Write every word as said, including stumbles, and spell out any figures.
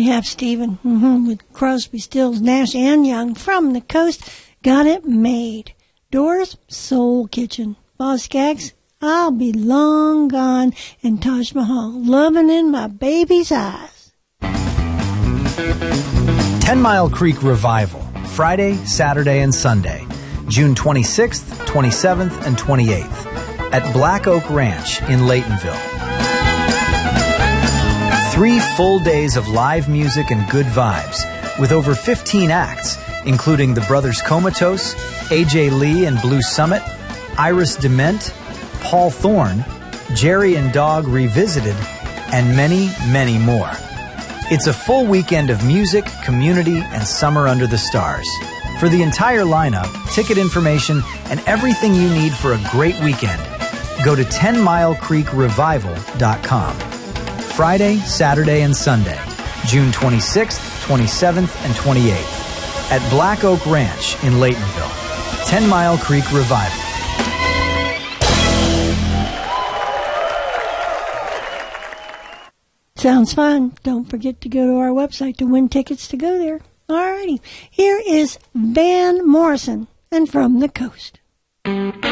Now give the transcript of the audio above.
you have, Stephen, mm-hmm, with Crosby, Stills, Nash, and Young from the coast. Got it made. Doors, Soul Kitchen. Boss Skaggs, I'll be long gone. And Taj Mahal, loving in my baby's eyes. Ten Mile Creek Revival, Friday, Saturday, and Sunday, June twenty-sixth, twenty-seventh, and twenty-eighth at Black Oak Ranch in Laytonville. Three full days of live music and good vibes with over fifteen acts, including the Brothers Comatose, A J Lee and Blue Summit, Iris Dement, Paul Thorne, Jerry and Dog Revisited, and many, many more. It's a full weekend of music, community, and summer under the stars. For the entire lineup, ticket information, and everything you need for a great weekend, go to ten mile creek revival dot com. Friday, Saturday, and Sunday, June twenty-sixth, twenty-seventh, and twenty-eighth at Black Oak Ranch in Laytonville. Ten Mile Creek Revival. Sounds fun. Don't forget to go to our website to win tickets to go there. Alrighty. Here is Van Morrison and From the Coast.